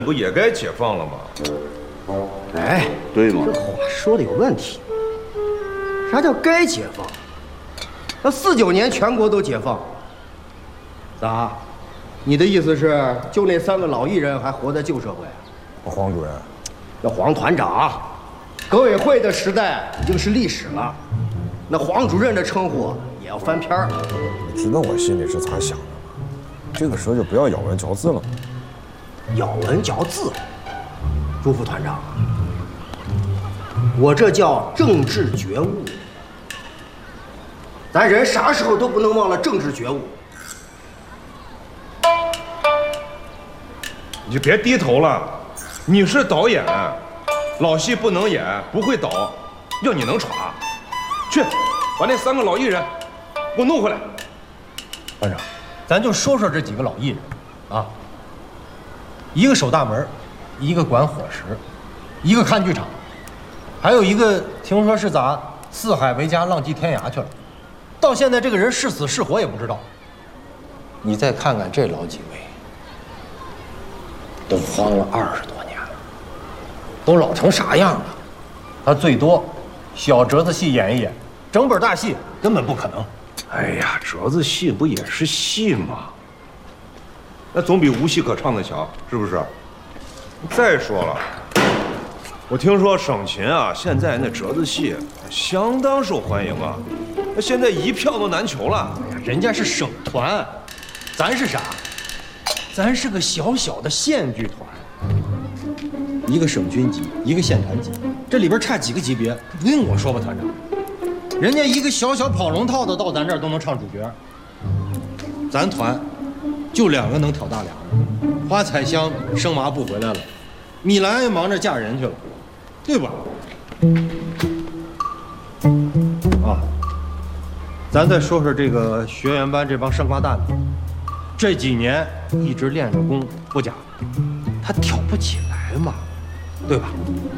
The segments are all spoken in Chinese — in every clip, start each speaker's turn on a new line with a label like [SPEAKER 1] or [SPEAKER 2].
[SPEAKER 1] 不也该解放了吗？
[SPEAKER 2] 哎，
[SPEAKER 1] 对吗？
[SPEAKER 2] 这话说的有问题。啥叫该解放？那49年全国都解放，咋？你的意思是，就那3个老艺人还活在旧社会？
[SPEAKER 3] 黄主任，
[SPEAKER 2] 那黄团长，革委会的时代已经是历史了，那黄主任的称呼也要翻篇儿。
[SPEAKER 3] 你知道我心里是咋想的吗？这个时候就不要咬文嚼字了。
[SPEAKER 2] 咬文嚼字，朱副团长，我这叫政治觉悟。咱人啥时候都不能忘了政治觉悟。
[SPEAKER 1] 你就别低头了，你是导演，老戏不能演，不会导，要你能耍，去把那3个老艺人给我弄回来。
[SPEAKER 4] 团长，咱就说说这几个老艺人，啊，一个守大门，一个管伙食，一个看剧场，还有一个听说是咋四海为家，浪迹天涯去了，到现在这个人是死是活也不知道。你再看看这老几位，都荒了20多年了，都老成啥样了？他最多小折子戏演一演，整本大戏根本不可能。
[SPEAKER 1] 哎呀，折子戏不也是戏吗？那总比无戏可唱的强，是不是？再说了，我听说省琴啊，现在那折子戏相当受欢迎啊，那现在一票都难求了。
[SPEAKER 4] 哎呀，人家是省团，咱是啥？咱是个小小的县剧团，一个省军级，一个县团级，这里边差几个级别，不用我说吧，团长。人家一个小小跑龙套的到咱这儿都能唱主角，咱团就2个能挑大梁的，花彩香生麻布回来了，米兰也忙着嫁人去了，对吧？啊，咱再说说这个学员班这帮生瓜蛋子，这几年一直练着功不假，他挑不起来嘛，对吧？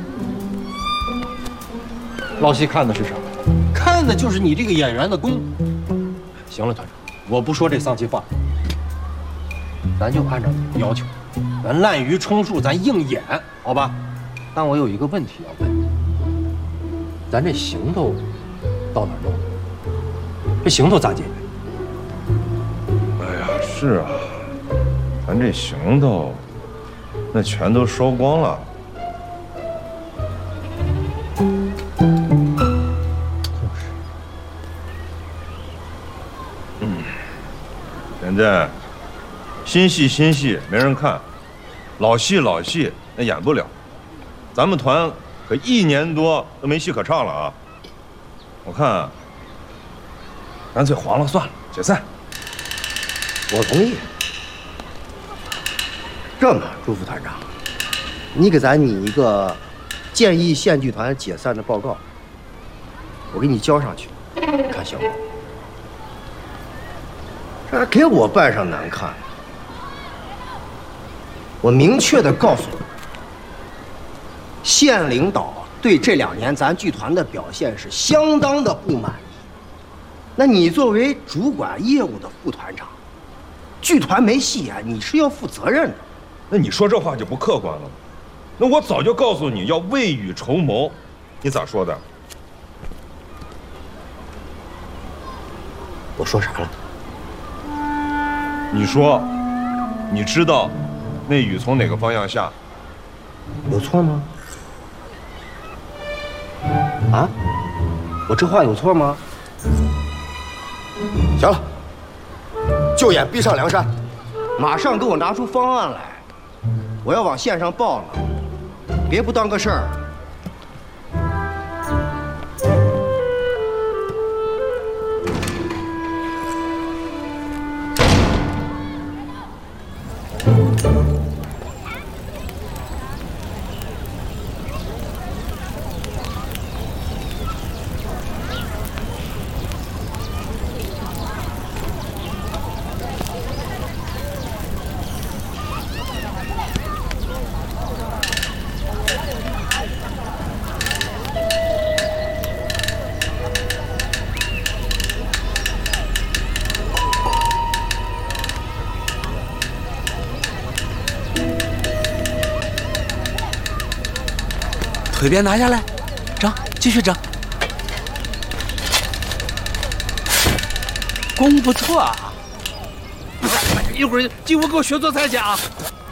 [SPEAKER 4] 老西看的是啥？看的就是你这个演员的功。行了，团长，我不说这丧气话，咱就按照你的要求，咱滥竽充数，咱硬演，好吧？但我有一个问题要问你，咱这行头到哪儿弄的？这行头咋解决？
[SPEAKER 1] 哎呀，是啊，咱这行头那全都烧光了。现在新戏没人看，老戏那演不了。咱们团可1年多都没戏可唱了啊！我看干脆黄了算了，解散。
[SPEAKER 2] 我同意。这么，朱副团长，你给咱拟一个建议县剧团解散的报告，我给你交上去，看行吗？这还给我办上难看。我明确的告诉你，县领导对这2年咱剧团的表现是相当的不满意。那你作为主管业务的副团长，剧团没戏演，你是要负责任的。
[SPEAKER 1] 那你说这话就不客观了吗？那我早就告诉你要未雨绸缪，你咋说的？
[SPEAKER 2] 我说啥了？
[SPEAKER 1] 你说，你知道那雨从哪个方向下？
[SPEAKER 2] 有错吗？啊？我这话有错吗？行了，就演逼上梁山，马上给我拿出方案来，我要往县上报了，别不当个事儿。
[SPEAKER 5] 随便拿下来，整，继续整。功不错啊！一会儿进屋给我学做菜去啊！